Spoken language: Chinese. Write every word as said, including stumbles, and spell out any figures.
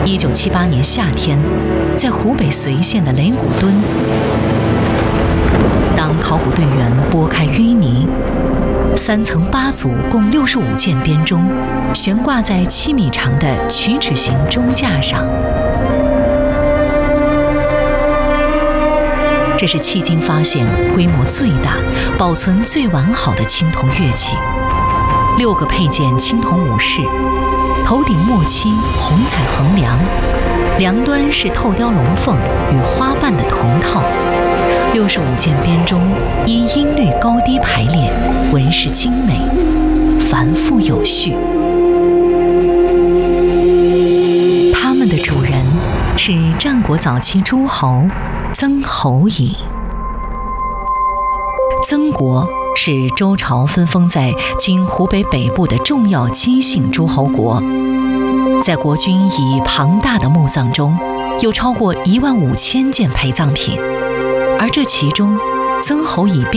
一九七八年夏天，在湖北随县的雷古墩，当考古队员拨开淤泥，三层八组共六十五件编钟悬挂在七米长的曲尺形钟架上。这是迄今发现规模最大、保存最完好的青铜乐器。六个配件青铜武士，头顶墨漆红彩横梁，梁端是透雕龙凤与花瓣的铜套。六十五件编钟依音律高低排列，纹饰精美，繁复有序。他们的主人是战国早期诸侯曾侯乙。曾国是周朝分封在今湖北北部的重要姬姓诸侯国，在国君以庞大的墓葬中，有超过一万五千件陪葬品，而这其中，曾侯乙